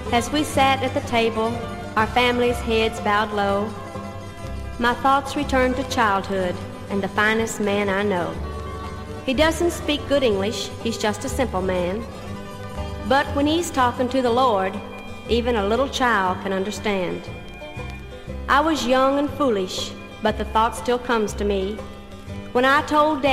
As we sat at the table, our family's heads bowed low, my thoughts returned to childhood and the finest man I know. He doesn't speak good English, he's just a simple man. But when he's talking to the Lord, even a little child can understand. I was young and foolish, but the thought still comes to me when I told Dad